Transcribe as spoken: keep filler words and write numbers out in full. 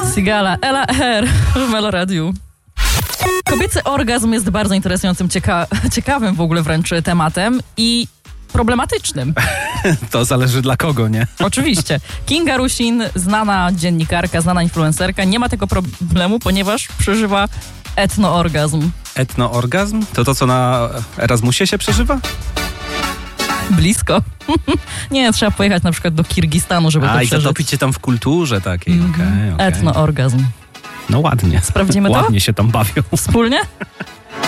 Sigala, Ela R w Meloradiu. Kobiecy orgazm jest bardzo interesującym, cieka- ciekawym w ogóle wręcz tematem i problematycznym. To zależy dla kogo, nie? Oczywiście. Kinga Rusin, znana dziennikarka, znana influencerka, nie ma tego problemu, ponieważ przeżywa etnoorgazm. Etnoorgazm? To to, co na Erasmusie się przeżywa? Blisko. Nie, trzeba pojechać na przykład do Kirgistanu, żeby A, to i przeżyć. zatopić się tam w kulturze takiej. Mhm. Okay, okay. Etnoorgazm. No ładnie. Sprawdzimy to? Ładnie się tam bawią. Wspólnie?